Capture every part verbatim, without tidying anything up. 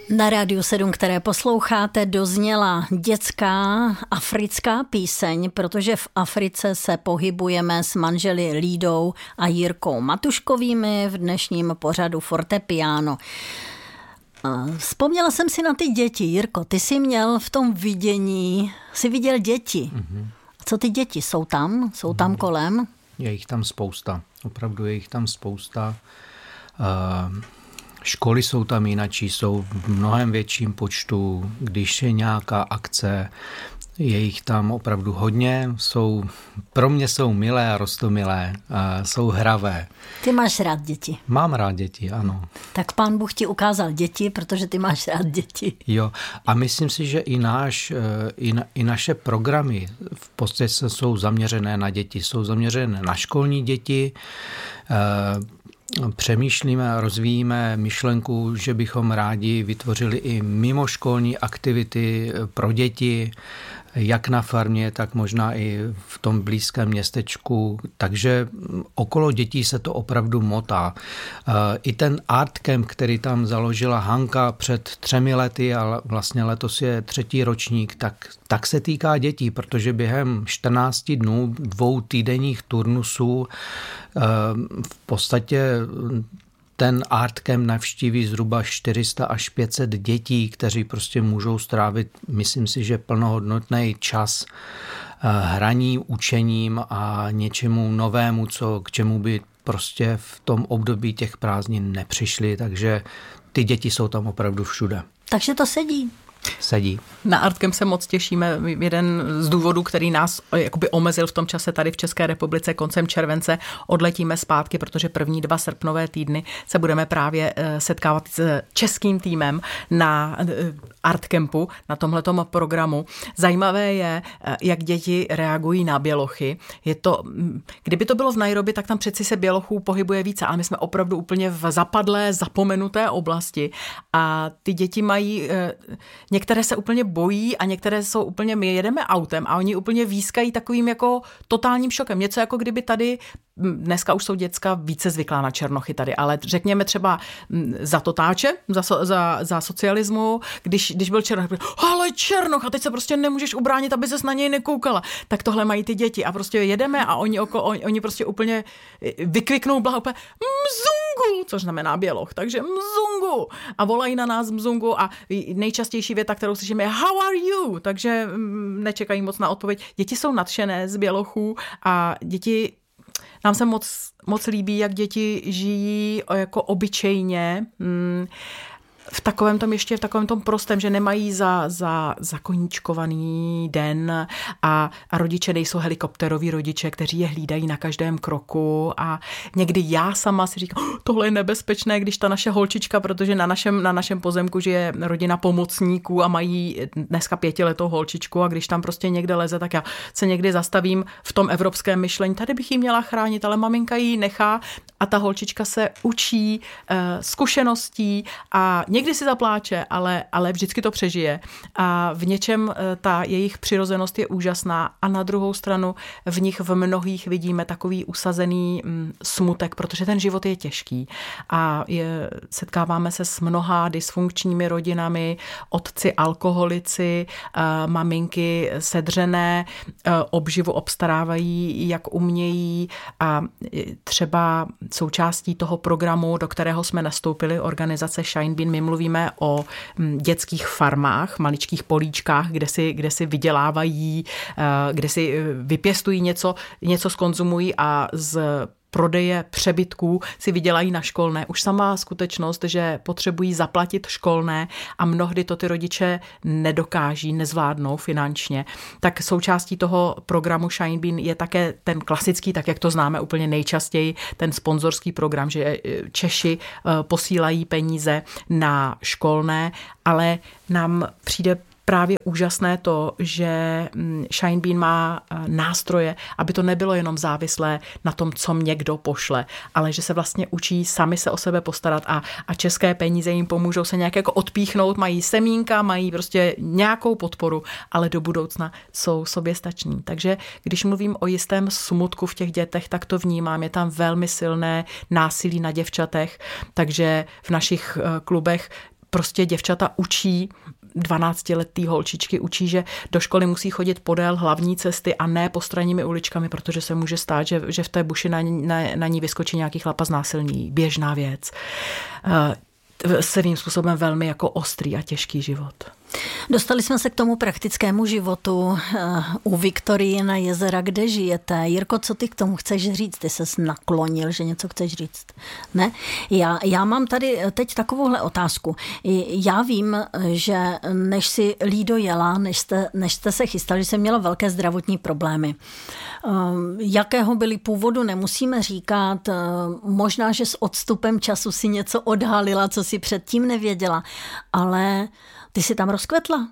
Na Rádiu sedm, které posloucháte, dozněla dětská africká píseň, protože v Africe se pohybujeme s manželi Lídou a Jirkou Matuškovými v dnešním pořadu Fortepiano. Vzpomněla jsem si na ty děti. Jirko, ty jsi měl v tom vidění, jsi viděl děti. Mm-hmm. Co ty děti? Jsou tam? Jsou tam mm-hmm. kolem? Je jich tam spousta. Opravdu je jich tam spousta. Uh... Školy jsou tam jinačí, jsou v mnohem větším počtu, když je nějaká akce, je jich tam opravdu hodně, jsou, pro mě jsou milé a roztomilé, a jsou hravé. Ty máš rád děti? Mám rád děti, ano. Tak Pán Bůh ti ukázal děti, protože ty máš rád děti. Jo, a myslím si, že i, náš, i, na, i naše programy v podstatě jsou zaměřené na děti, jsou zaměřené na školní děti. Přemýšlíme a rozvíjíme myšlenku, že bychom rádi vytvořili i mimoškolní aktivity pro děti, jak na farmě, tak možná i v tom blízkém městečku. Takže okolo dětí se to opravdu motá. I ten artcamp, který tam založila Hanka před třemi lety, a vlastně letos je třetí ročník, tak, tak se týká dětí, protože během čtrnácti dnů, dvou týdenních turnusů v podstatě ten artcamp navštíví zhruba čtyři sta až pět set dětí, kteří prostě můžou strávit, myslím si, že plnohodnotný čas hraním, učením a něčemu novému, co, k čemu by prostě v tom období těch prázdnin nepřišli. Takže ty děti jsou tam opravdu všude. Takže to sedí. Sedí. Na Artcamp se moc těšíme. Jeden z důvodů, který nás jakoby omezil v tom čase tady v České republice koncem července, odletíme zpátky, protože první dva srpnové týdny se budeme právě setkávat s českým týmem na Artcampu, na tomhletom programu. Zajímavé je, jak děti reagují na bělochy. Je to, kdyby to bylo v Nairobi, tak tam přeci se bělochů pohybuje více, ale my jsme opravdu úplně v zapadlé, zapomenuté oblasti a ty děti mají některé se úplně bojí a některé jsou úplně, my jedeme autem a oni úplně výskají takovým jako totálním šokem. Něco jako kdyby tady, dneska už jsou děcka více zvyklá na černochy tady, ale řekněme třeba za totáče, za, za, za socialismu, když, když byl černoch, ale černoch a teď se prostě nemůžeš ubránit, aby ses na něj nekoukala. Tak tohle mají ty děti a prostě jedeme a oni, oko, oni, oni prostě úplně vykviknou blaho, úplně mzungu, což znamená běloch, takže mzungu a volají na nás mzungu a nejčastější věta, kterou slyšíme je how are you, takže nečekají moc na odpověď. Děti jsou nadšené z bělochů a děti, nám se moc, moc líbí, jak děti žijí jako obyčejně, v takovém tom ještě v takovém tom prostém, že nemají za, za zakoníčkovaný den a, a rodiče nejsou helikopteroví rodiče, kteří je hlídají na každém kroku a někdy já sama si říkám, oh, tohle je nebezpečné, když ta naše holčička, protože na našem, na našem pozemku žije rodina pomocníků a mají dneska pětiletou holčičku a když tam prostě někde leze, tak já se někdy zastavím v tom evropském myšlení, tady bych ji měla chránit, ale maminka ji nechá a ta holčička se učí uh, zkušeností a někdy si zapláče, ale, ale vždycky to přežije. A v něčem ta jejich přirozenost je úžasná a na druhou stranu v nich v mnohých vidíme takový usazený smutek, protože ten život je těžký. A je, setkáváme se s mnoha dysfunkčními rodinami, otci alkoholici, maminky sedřené, obživu obstarávají, jak umějí a třeba součástí toho programu, do kterého jsme nastoupili, organizace Shine Bean, my mluvíme o dětských farmách, maličkých políčkách, kde si, kde si vydělávají, kde si vypěstují něco, něco skonzumují a z prodeje přebytků si vydělají na školné. Už sama skutečnost, že potřebují zaplatit školné a mnohdy to ty rodiče nedokáží, nezvládnou finančně. Tak součástí toho programu Shine Bean je také ten klasický, tak jak to známe úplně nejčastěji, ten sponzorský program, že Češi posílají peníze na školné, ale nám přijde právě úžasné to, že Shine Bean má nástroje, aby to nebylo jenom závislé na tom, co někdo pošle, ale že se vlastně učí sami se o sebe postarat a, a české peníze jim pomůžou se nějak jako odpíchnout, mají semínka, mají prostě nějakou podporu, ale do budoucna jsou soběstační. Takže když mluvím o jistém smutku v těch dětech, tak to vnímám, je tam velmi silné násilí na děvčatech, takže v našich klubech prostě děvčata učí, dvanáctiletý holčičky učí, že do školy musí chodit podél hlavní cesty a ne postranními uličkami, protože se může stát, že, že v té buši na, na, na ní vyskočí nějaký chlap a znásilní. Běžná věc. Svým způsobem velmi jako ostrý a těžký život. Dostali jsme se k tomu praktickému životu u Viktorii na jezera, kde žijete. Jirko, co ty k tomu chceš říct? Ty ses naklonil, že něco chceš říct. Ne? Já, já mám tady teď takovouhle otázku. Já vím, že než si Lído jela, než jste, než jste se chystali, že jsem měla velké zdravotní problémy. Jakého byly původu, nemusíme říkat. Možná, že s odstupem času si něco odhalila, co si předtím nevěděla. Ale ty jsi tam rozkvetla?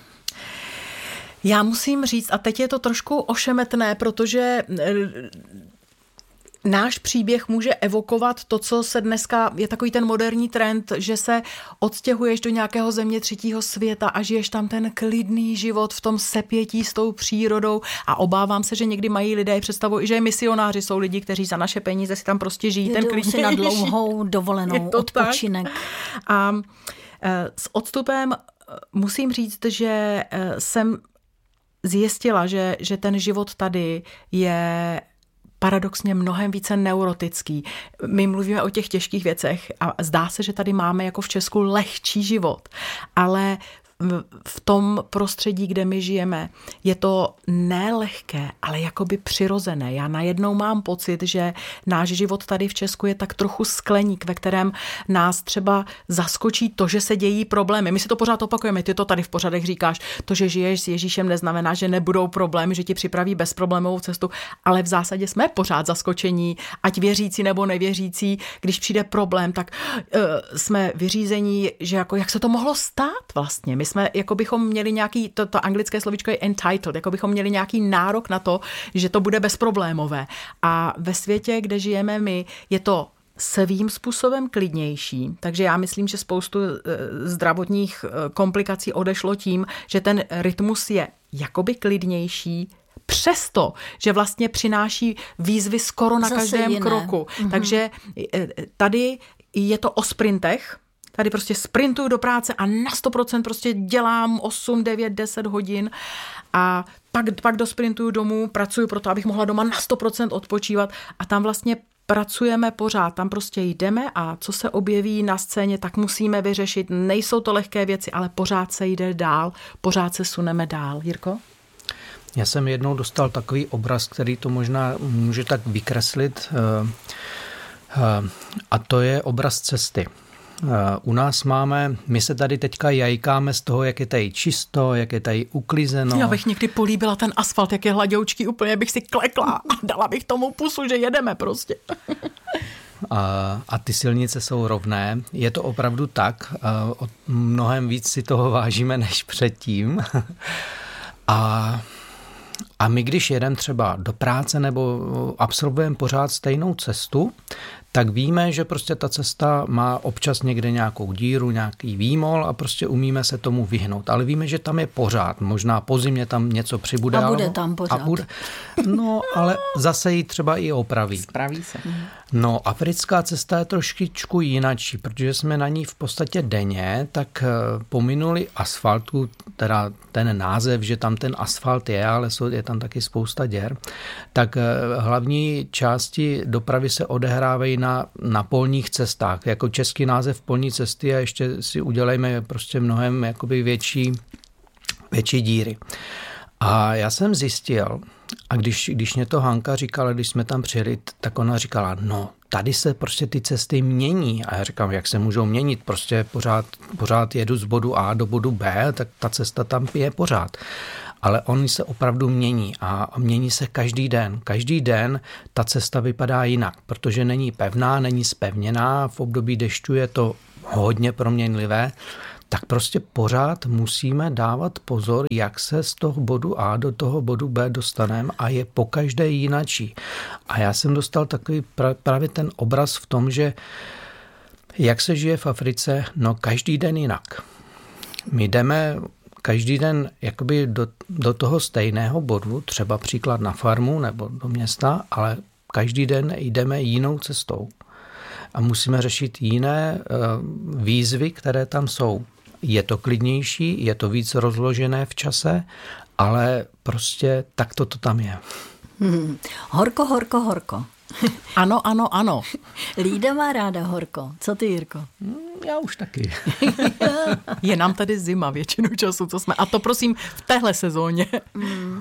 Já musím říct, a teď je to trošku ošemetné, protože náš příběh může evokovat to, co se dneska, je takový ten moderní trend, že se odstěhuješ do nějakého země třetího světa a žiješ tam ten klidný život v tom sepětí s tou přírodou a obávám se, že někdy mají lidé představu, že misionáři jsou lidi, kteří za naše peníze si tam prostě žijí Jdou ten klidný si na dlouhou dovolenou, odpočinek. Tak. A s odstupem musím říct, že jsem zjistila, že, že ten život tady je paradoxně mnohem více neurotický. My mluvíme o těch těžkých věcech a zdá se, že tady máme jako v Česku lehčí život, ale v tom prostředí, kde my žijeme, je to nelehké, ale jakoby přirozené. Já najednou mám pocit, že náš život tady v Česku je tak trochu skleník, ve kterém nás třeba zaskočí to, že se dějí problémy. My si to pořád opakujeme, ty to tady v pořadech říkáš, to, že žiješ s Ježíšem, neznamená, že nebudou problémy, že ti připraví bezproblémovou cestu, ale v zásadě jsme pořád zaskočení, ať věřící nebo nevěřící, když přijde problém, tak uh, jsme vyřízení, že jako jak se to mohlo stát vlastně. My jsme, jako bychom měli nějaký, to, to anglické slovíčko je entitled, jako bychom měli nějaký nárok na to, že to bude bezproblémové. A ve světě, kde žijeme my, je to svým způsobem klidnější. Takže já myslím, že spoustu zdravotních komplikací odešlo tím, že ten rytmus je jakoby klidnější, přesto, že vlastně přináší výzvy skoro na Zase každém jiné. kroku. Mhm. Takže tady je to o sprintech. Tady prostě sprintuju do práce a na sto procent prostě dělám osm, devět, deset hodin a pak, pak dosprintuju domů, pracuju pro to, abych mohla doma na sto procent odpočívat a tam vlastně pracujeme pořád, tam prostě jdeme a co se objeví na scéně, tak musíme vyřešit. Nejsou to lehké věci, ale pořád se jde dál, pořád se suneme dál. Jirko? Já jsem jednou dostal takový obraz, který to možná může tak vykreslit, a to je obraz cesty. U nás máme, my se tady teďka jajkáme z toho, jak je tady čisto, jak je tady uklizeno. Já bych někdy políbila ten asfalt, jak je hladoučký, úplně bych si klekla a dala bych tomu pusu, že jedeme prostě. A, a ty silnice jsou rovné. Je to opravdu tak. Mnohem víc si toho vážíme než předtím. A A my, když jedeme třeba do práce nebo absolvujeme pořád stejnou cestu, tak víme, že prostě ta cesta má občas někde nějakou díru, nějaký výmol a prostě umíme se tomu vyhnout. Ale víme, že tam je pořád. Možná po zimě tam něco přibude. A bude tam pořád. A bude, no, ale zase ji třeba i opraví. Spraví se. No, africká cesta je trošičku jinačí, protože jsme na ní v podstatě denně, tak pominuli asfaltu, teda ten název, že tam ten asfalt je, ale je tam taky spousta děr, tak hlavní části dopravy se odehrávají na, na polních cestách. Jako český název polní cesty a ještě si udělejme prostě mnohem jakoby větší, větší díry. A já jsem zjistil, a když, když mě to Hanka říkala, když jsme tam přijeli, tak ona říkala, no, tady se prostě ty cesty mění. A já říkám, jak se můžou měnit? Prostě pořád, pořád jedu z bodu A do bodu B, tak ta cesta tam je pořád. Ale oni se opravdu mění a mění se každý den. Každý den ta cesta vypadá jinak, protože není pevná, není zpevněná, v období dešťu je to hodně proměnlivé, tak prostě pořád musíme dávat pozor, jak se z toho bodu A do toho bodu B dostaneme a je pokaždé jinačí. A já jsem dostal takový právě ten obraz v tom, že jak se žije v Africe, no každý den jinak. My jdeme každý den jakoby do, do toho stejného bodu, třeba příklad na farmu nebo do města, ale každý den jdeme jinou cestou. a musíme řešit jiné výzvy, které tam jsou. Je to klidnější, je to víc rozložené v čase, ale prostě takto to tam je. Hmm. Horko, horko, horko. Ano, ano, ano. Lída má ráda horko. Co ty, Jirko? Já už taky. Je nám tady zima většinu času, co jsme. A to prosím v téhle sezóně. Hmm.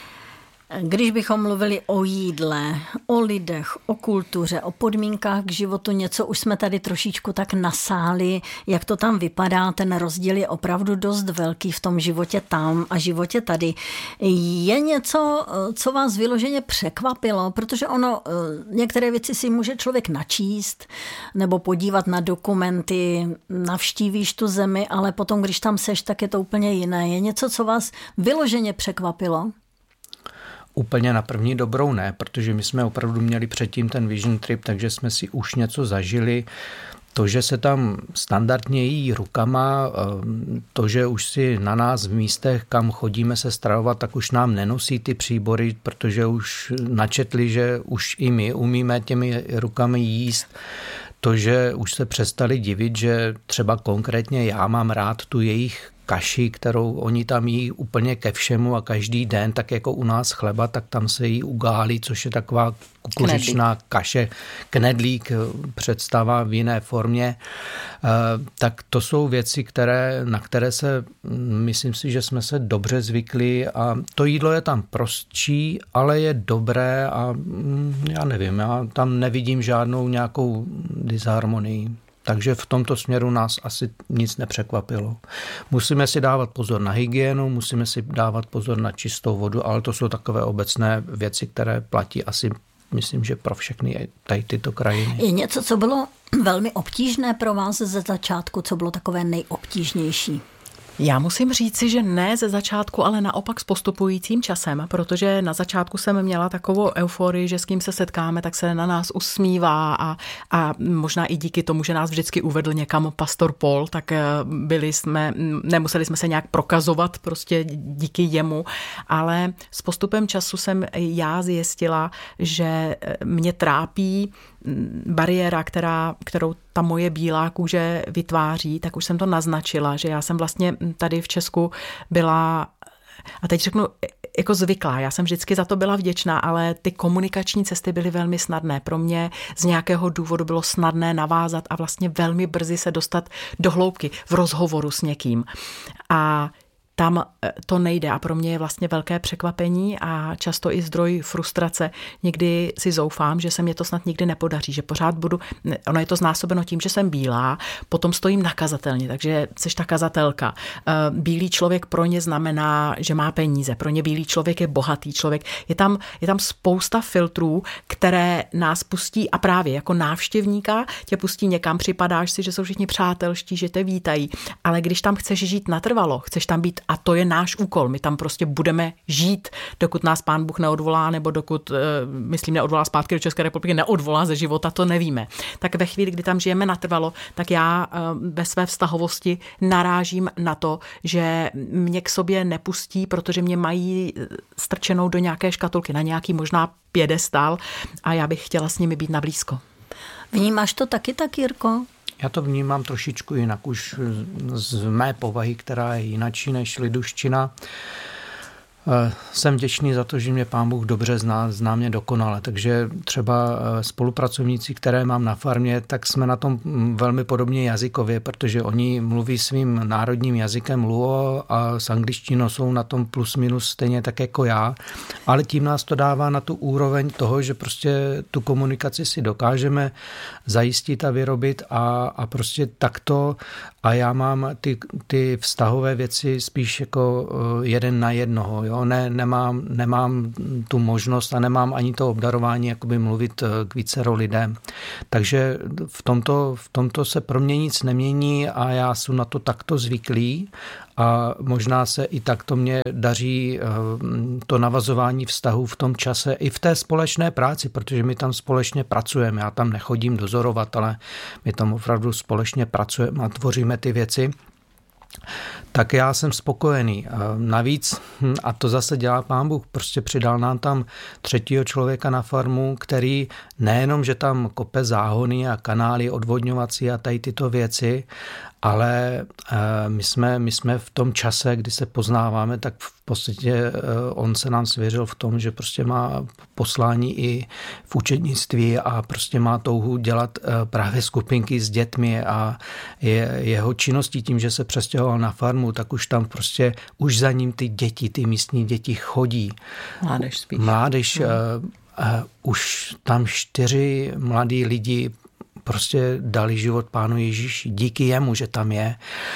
Když bychom mluvili o jídle, o lidech, o kultuře, o podmínkách k životu, něco už jsme tady trošičku tak nasáli, jak to tam vypadá, ten rozdíl je opravdu dost velký v tom životě tam a životě tady. Je něco, co vás vyloženě překvapilo, protože ono, některé věci si může člověk načíst nebo podívat na dokumenty, navštívíš tu zemi, ale potom, když tam seš, tak je to úplně jiné. Je něco, co vás vyloženě překvapilo? Úplně na první dobrou ne, protože my jsme opravdu měli předtím ten vision trip, takže jsme si už něco zažili. To, že se tam standardně jí rukama, to, že už si na nás v místech, kam chodíme se stravovat, tak už nám nenosí ty příbory, protože už načetli, že už i my umíme těmi rukami jíst. To, že už se přestali divit, že třeba konkrétně já mám rád tu jejich kaši, kterou oni tam jí úplně ke všemu a každý den, tak jako u nás chleba, tak tam se jí ugálí, což je taková kukuřičná kaše, knedlík, představa v jiné formě. Tak to jsou věci, které, na které se, myslím si, že jsme se dobře zvykli a to jídlo je tam prostší, ale je dobré a já nevím, já tam nevidím žádnou nějakou disharmonii. Takže v tomto směru nás asi nic nepřekvapilo. Musíme si dávat pozor na hygienu, musíme si dávat pozor na čistou vodu, ale to jsou takové obecné věci, které platí asi, myslím, že pro všechny tady tyto krajiny. Je něco, co bylo velmi obtížné pro vás ze začátku, co bylo takové nejobtížnější? Já musím říci, že ne ze začátku, ale naopak s postupujícím časem, protože na začátku jsem měla takovou euforii, že s kým se setkáme, tak se na nás usmívá a, a možná i díky tomu, že nás vždycky uvedl někam pastor Paul, tak byli jsme, nemuseli jsme se nějak prokazovat prostě díky jemu, ale s postupem času jsem já zjistila, že mě trápí bariéra, která, kterou ta moje bílá kůže vytváří, tak už jsem to naznačila, že já jsem vlastně tady v Česku byla, a teď řeknu, jako zvyklá. Já jsem vždycky za to byla vděčná, ale ty komunikační cesty byly velmi snadné. Pro mě z nějakého důvodu bylo snadné navázat a vlastně velmi brzy se dostat do hloubky v rozhovoru s někým. A tam to nejde a pro mě je vlastně velké překvapení a často i zdroj frustrace. Někdy si zoufám, že se mě to snad nikdy nepodaří, že pořád budu, ono je to znásobeno tím, že jsem bílá, potom stojím nakazatelně, takže seš ta kazatelka. Bílý člověk pro ně znamená, že má peníze, pro ně bílý člověk je bohatý člověk. Je tam, je tam spousta filtrů, které nás pustí a právě jako návštěvníka tě pustí někam, připadáš si, že jsou všichni přátelští, že te vítají, ale když tam chceš žít natrvalo, chceš tam být a to je náš úkol. My tam prostě budeme žít, dokud nás Pán Bůh neodvolá, nebo dokud, myslím, neodvolá zpátky do České republiky, neodvolá ze života, to nevíme. Tak ve chvíli, kdy tam žijeme natrvalo, tak já ve své vztahovosti narážím na to, že mě k sobě nepustí, protože mě mají strčenou do nějaké škatulky, na nějaký možná piedestál a já bych chtěla s nimi být na blízko. Vnímáš to taky tak, Jirko? Já to vnímám trošičku jinak, už z mé povahy, která je jinačí než liduščina. Jsem vděčný za to, že mě Pán Bůh dobře zná, zná mě dokonale, takže třeba spolupracovníci, které mám na farmě, tak jsme na tom velmi podobně jazykově, protože oni mluví svým národním jazykem luo a s angličtinou jsou na tom plus minus stejně tak jako já, ale tím nás to dává na tu úroveň toho, že prostě tu komunikaci si dokážeme zajistit a vyrobit a, a prostě takto a já mám ty, ty vztahové věci spíš jako jeden na jednoho, jo? Ne, nemám, nemám tu možnost a nemám ani to obdarování jakoby mluvit k vícero lidem. Takže v tomto, v tomto se pro mě nic nemění a já jsem na to takto zvyklý a možná se i takto mě daří to navazování vztahů v tom čase i v té společné práci, protože my tam společně pracujeme. Já tam nechodím dozorovat, ale my tam opravdu společně pracujeme a tvoříme ty věci. tak já jsem spokojený. Navíc, a to zase dělá Pán Bůh, prostě přidal nám tam třetího člověka na farmu, který nejenom, že tam kope záhony a kanály odvodňovací a tady tyto věci, ale my jsme, my jsme v tom čase, kdy se poznáváme, tak v podstatě on se nám svěřil v tom, že prostě má poslání i v učednictví a prostě má touhu dělat právě skupinky s dětmi a je, jeho činností tím, že se přestěhoval na farmu, tak už tam prostě, už za ním ty děti, ty místní děti chodí. Mládež spíš. Mládež, no. uh, uh, už tam čtyři mladí lidi prostě dali život Pánu Ježíši. Díky jemu, že tam je.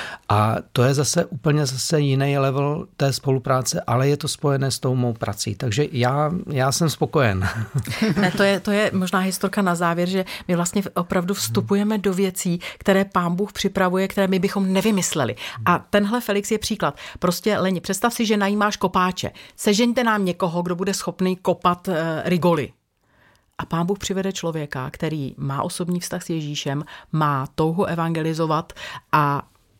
A to je zase úplně zase jiný level té spolupráce, ale je to spojené s tou mou prací. Takže já, já jsem spokojen. Ne, to je, to je možná historka na závěr, že my vlastně opravdu vstupujeme do věcí, které Pán Bůh připravuje, které my bychom nevymysleli. A tenhle Felix je příklad. Prostě, Leni, představ si, že najímáš kopáče. Sežeňte nám někoho, kdo bude schopný kopat uh, rigoly. A Pán Bůh přivede člověka, který má osobní vztah s Ježíšem, má touhu evangelizovat a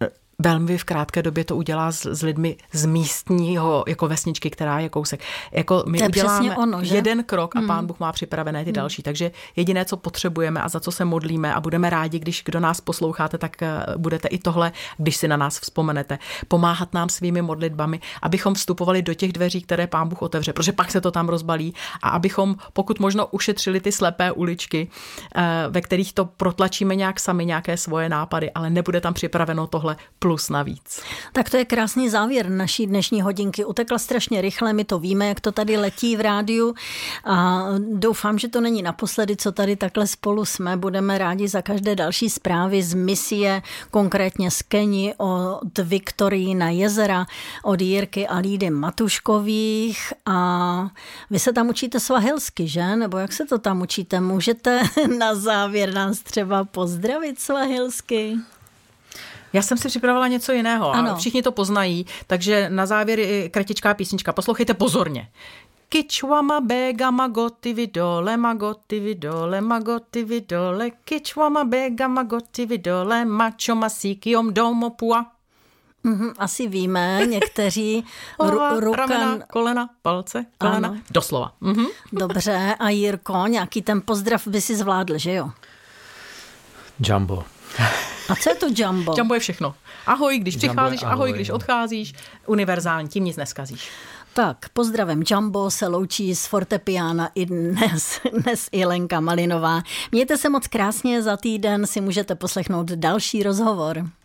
velmi v krátké době to udělá s, s lidmi z místního jako vesničky, která je kousek. Jako my uděláme ono, jeden krok a Pán Bůh má připravené ty další. Takže jediné, co potřebujeme a za co se modlíme a budeme rádi, když kdo nás posloucháte, tak budete i tohle, když si na nás vzpomenete, pomáhat nám svými modlitbami, abychom vstupovali do těch dveří, které Pán Bůh otevře, protože pak se to tam rozbalí a abychom pokud možno ušetřili ty slepé uličky, ve kterých to protlačíme nějak sami, nějaké svoje nápady, ale nebude tam připraveno tohle plus navíc. Tak to je krásný závěr naší dnešní hodinky. Utekla strašně rychle, my to víme, jak to tady letí v rádiu a doufám, že to není naposledy, co tady takhle spolu jsme. Budeme rádi za každé další zprávy z misie, konkrétně z Keni, od Viktorii na jezera, od Jirky a Lídy Matuškových a vy se tam učíte svahilsky, že? Nebo jak se to tam učíte? Můžete na závěr nás třeba pozdravit svahilsky? Já jsem si připravila něco jiného a všichni to poznají, takže na závěr je kratičká písnička. Poslouchejte pozorně. Kichwama bega magoti vidole, magoti vidole, magoti vidole, kichwama bega magoti vidole, macho masikiom domo pua. Mm-hmm, asi víme, někteří ru, rukan... ramena, kolena, palce, kolena, ano. Doslova. Mm-hmm. Dobře, a Jirko, nějaký ten pozdrav by si zvládl, že jo? Jumbo. A co je to jumbo? Jumbo je všechno. Ahoj, když přicházíš, ahoj, ahoj, když odcházíš. Univerzální, tím nic neskazíš. Tak, pozdravem Jumbo se loučí z fortepiána i dnes, dnes i Lenka Malinová. Mějte se moc krásně, za týden si můžete poslechnout další rozhovor.